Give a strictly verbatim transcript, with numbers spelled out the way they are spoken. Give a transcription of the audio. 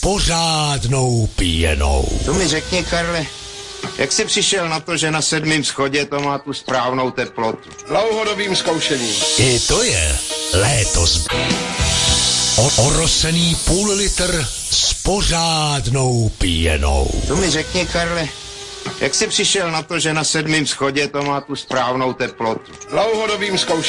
pořádnou píjenou. To mi řekni, Karle, jak jsi přišel na to, že na sedmém schodě to má tu správnou teplotu? Dlouhodobým zkoušením. I to je létos. O- orosený půl litr s pořádnou píjenou. To mi řekni, Karle, jak jsi přišel na to, že na sedmém schodě to má tu správnou teplotu? Dlouhodobým zkoušením.